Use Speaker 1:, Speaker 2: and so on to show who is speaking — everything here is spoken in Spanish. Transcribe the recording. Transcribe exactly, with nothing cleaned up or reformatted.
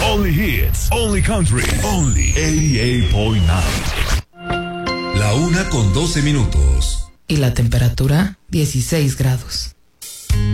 Speaker 1: Only hits, only country, only ochenta y ocho punto nueve.
Speaker 2: La una con doce minutos.
Speaker 3: Y la temperatura, dieciséis grados.